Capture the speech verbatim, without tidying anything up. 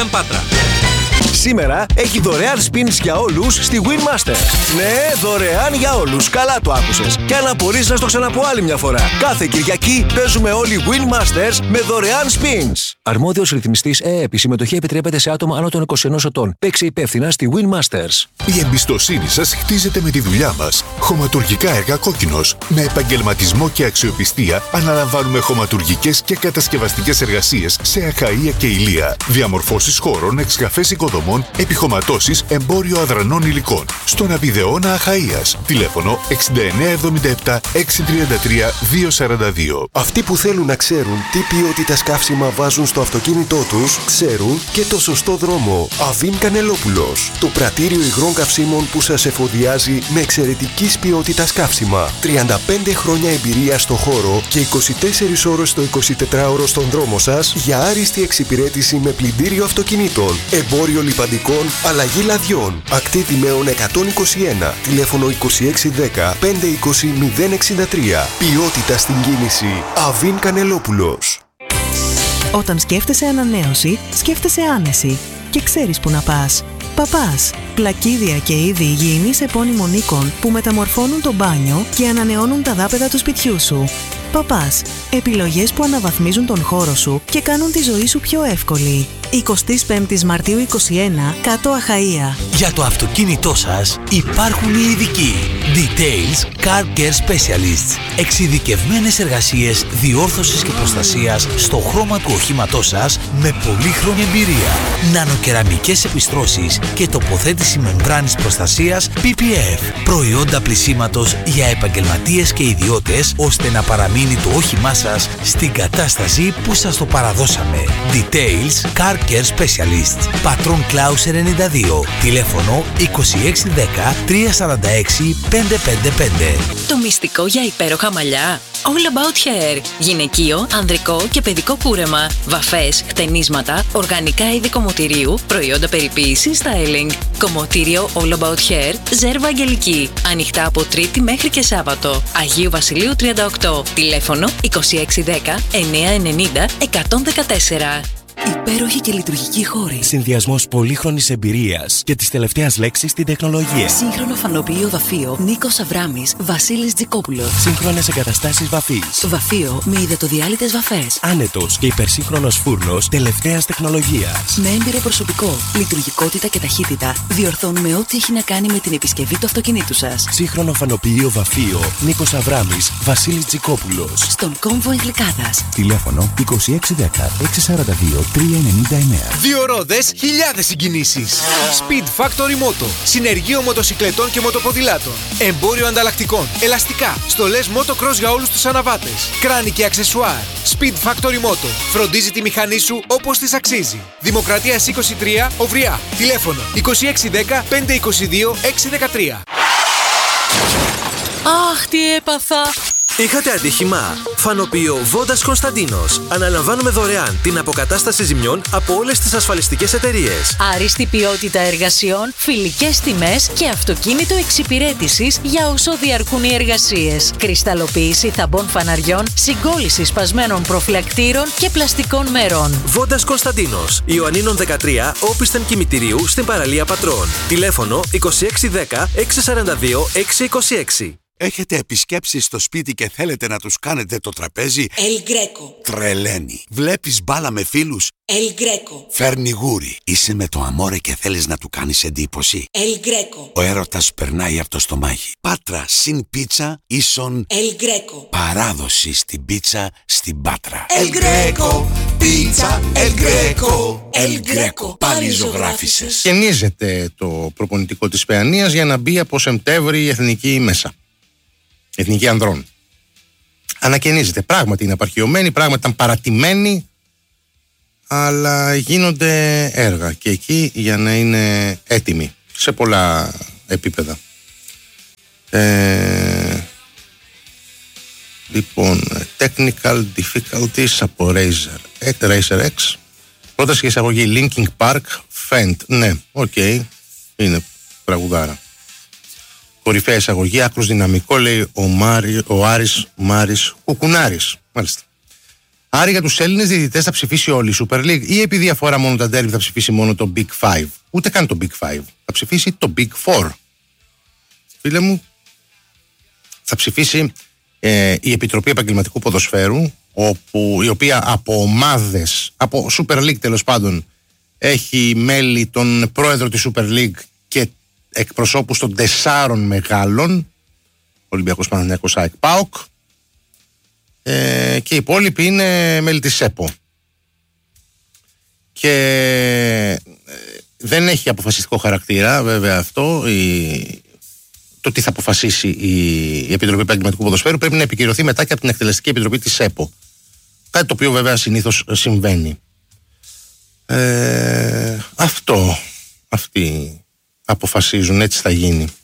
Πάτρα. Σήμερα έχει δωρεάν spins για όλους στη Winmaster. Ναι, δωρεάν για όλους. Καλά το άκουσες. Και αν απορείς να στο ξαναπώ άλλη μια φορά. Κάθε Κυριακή παίζουμε όλοι Winmasters με δωρεάν spins. Αρμόδιος ρυθμιστής ΕΕΠ. Η συμμετοχή επιτρέπεται σε άτομα άνω των είκοσι ενός ετών. Παίξε υπεύθυνα στη Winmasters. Η εμπιστοσύνη σας χτίζεται με τη δουλειά μας. Χωματουργικά έργα Κόκκινος. Με επαγγελματισμό και αξιοπιστία αναλαμβάνουμε χωματουργικές και κατασκευαστικές εργασίες σε Αχαΐα και Ηλεία. Διαμορφώσεις χώρων, εξκαφές οικοδομών, επιχωματώσεις, εμπόριο αδρανών υλικών. Στον Απιδεώνα Αχαΐας. Τηλέφωνο εξήντα εννέα εβδομήντα επτά εξακόσια τριάντα τρία διακόσια σαράντα δύο. Αυτοί που θέλουν να ξέρουν τι ποιότητα καύσιμα βάζουν στο αυτοκίνητό τους, ξέρουν και το σωστό δρόμο. Αβίν Κανελόπουλος. Το πρατήριο υγρών καυσίμων που σας εφοδιάζει με εξαιρετικής ποιότητας καύσιμα. τριάντα πέντε χρόνια εμπειρία στο χώρο και είκοσι τέσσερις ώρες το εικοσιτετράωρο στον δρόμο σας για άριστη εξυπηρέτηση με πλυντήριο αυτοκινήτων, εμπόριο λιπαντικών, αλλαγή λαδιών. Ακτή Δημαίων εκατόν είκοσι ένα. Τηλέφωνο είκοσι έξι δέκα πεντακόσια είκοσι μηδέν εξήντα τρία. Ποιότητα στην κίνηση. Αβίν Κανελόπουλος. Όταν σκέφτεσαι ανανέωση, σκέφτεσαι άνεση και ξέρεις που να πας. Παπάς. Πλακίδια και είδη υγιεινής επώνυμων οίκων που μεταμορφώνουν το μπάνιο και ανανεώνουν τα δάπεδα του σπιτιού σου. Παπάς. Επιλογές που αναβαθμίζουν τον χώρο σου και κάνουν τη ζωή σου πιο εύκολη. εικοστή πέμπτη Μαρτίου είκοσι ένα, κάτω Αχαΐα. Για το αυτοκίνητό σας υπάρχουν οι ειδικοί. Details Car Care Specialists. Εξειδικευμένες εργασίες διόρθωσης και προστασίας στο χρώμα του οχήματός σας με πολύχρονη εμπειρία. Νανοκεραμικές επιστρώσεις και τοποθέτηση μεμβράνης προστασίας πι πι εφ. Προϊόντα πλυσίματος για επαγγελματίες και ιδιώτες ώστε να παραμείνει το όχημά σας στην κατάσταση που σας το παραδώσαμε. Details Car Care Specialists. Πατρών Κλάους ενενήντα δύο. Τηλέφωνο είκοσι έξι δέκα τριακόσια σαράντα έξι πεντακόσια πενήντα πέντε. Το μυστικό για υπέροχα μαλλιά. All About Hair. Γυναικείο, ανδρικό και παιδικό κούρεμα. Βαφές, χτενίσματα, οργανικά είδη κομμωτηρίου, προϊόντα περιποίησης, styling. Κομμωτήριο All About Hair, Ζέρβα Αγγελική. Ανοιχτά από Τρίτη μέχρι και Σάββατο. Αγίου Βασιλείου τριάντα οκτώ. Τηλέφωνο είκοσι έξι δέκα εννιακόσια ενενήντα εκατόν δεκατέσσερα. Υπέροχη και λειτουργική χώρη. Συνδυασμός πολύχρονης εμπειρίας και της τελευταίας λέξης στην τεχνολογία. Σύγχρονο φανοποιείο βαφείο Νίκος Αβράμης, Βασίλης Τζικόπουλος. Σύγχρονες εγκαταστάσεις βαφής. Βαφείο με υδατοδιάλυτες βαφές. Άνετος και υπερσύγχρονος φούρνος τελευταίας τεχνολογίας. Με έμπειρο προσωπικό, λειτουργικότητα και ταχύτητα, διορθώνουμε ό,τι έχει να κάνει με την επισκευή του αυτοκινήτου σας. Σύγχρονο φανοποιείο βαφείο Νίκος Αβράμης, Βασίλης Τζικόπουλος. Στον κόμβο Εγλικάδας. Τηλέφωνο είκοσι έξι δέκα εξακόσια σαράντα δύο τριακόσια ενενήντα εννέα. Δύο ρόδες, χιλιάδες συγκινήσεις. Speed Factory Moto. Συνεργείο μοτοσικλετών και μοτοποδηλάτων. Εμπόριο ανταλλακτικών. Ελαστικά. Στολές motocross για όλους τους αναβάτες. Κράνη και αξεσουάρ. Speed Factory Moto. Φροντίζει τη μηχανή σου όπως της αξίζει. Δημοκρατίας είκοσι τρία, Οვრιά. Τηλέφωνο είκοσι έξι δέκα πεντακόσια είκοσι δύο εξακόσια δεκατρία. Αχ, τι έπαθα! Είχατε ατύχημα? Φανοποιείο Βόντας Κωνσταντίνος. Αναλαμβάνουμε δωρεάν την αποκατάσταση ζημιών από όλες τις ασφαλιστικές εταιρείες. Άριστη ποιότητα εργασιών, φιλικές τιμές και αυτοκίνητο εξυπηρέτησης για όσο διαρκούν οι εργασίες. Κρυσταλλοποίηση θαμπών φαναριών, συγκόλληση σπασμένων προφυλακτήρων και πλαστικών μέρων. Βόντας Κωνσταντίνος. Ιωαννίνων δεκατρία, Όπισθεν Κημητηρίου στην παραλία Πατρών. Τηλέφωνο είκοσι έξι δέκα εξακόσια σαράντα δύο εξακόσια είκοσι έξι. Έχετε επισκέψεις στο σπίτι και θέλετε να τους κάνετε το τραπέζι? El Greco. Τρελαίνει. Βλέπεις μπάλα με φίλους? El Greco. Φέρνει γούρι. Είσαι με το αμόρε και θέλεις να του κάνεις εντύπωση? El Greco. Ο έρωτας περνάει από το στομάχι. Πάτρα συν πίτσα ίσον El Greco. παράδοση στην πίτσα στην Πάτρα. El Greco. Πίτσα El Greco. El Greco. Πάλι ζωγράφισες. Γεννίζεται το προπονητικό της Παιανίας για να μπει από Σεπτέμβρη η εθνική μέσα. Εθνική ανδρών. Ανακαινίζεται. Πράγματι είναι απαρχαιωμένη, πράγματι ήταν παρατημένη, αλλά γίνονται έργα και εκεί για να είναι έτοιμη σε πολλά επίπεδα. Ε, λοιπόν, technical difficulties από Razer, Razer X. Πρόταση και εισαγωγή Linkin Park, Fent. Ναι, οκ, okay, είναι τραγουδάρα. Κορυφαία εισαγωγή, άκρος δυναμικό, λέει ο, Μάρι, ο Άρης Μάρης Κουκουνάρης. Μάλιστα. Άρα για τους Έλληνες διαιτητές θα ψηφίσει όλη η Super League, ή επειδή αφορά μόνο τα ντέρμπι θα ψηφίσει μόνο το Big Five? Ούτε καν το Big Five. Θα ψηφίσει το Big Four. Φίλε μου, θα ψηφίσει ε, η Επιτροπή Επαγγελματικού Ποδοσφαίρου, όπου, η οποία από ομάδες, από Super League τέλος πάντων, έχει μέλη τον πρόεδρο της Super League και εκπροσώπους των τεσσάρων μεγάλων, Ολυμπιακός, Παναθηναϊκός, ΑΕΚ, ΠΑΟΚ, ε, και οι υπόλοιποι είναι μέλη της ΕΠΟ. Και ε, δεν έχει αποφασιστικό χαρακτήρα βέβαια αυτό, η, το τι θα αποφασίσει η, η Επιτροπή Επαγγελματικού Ποδοσφαίρου πρέπει να επικυρωθεί μετά και από την Εκτελεστική Επιτροπή της ΕΠΟ. Κάτι το οποίο βέβαια συνήθως συμβαίνει. Ε, αυτό, αυτοί αποφασίζουν, έτσι θα γίνει.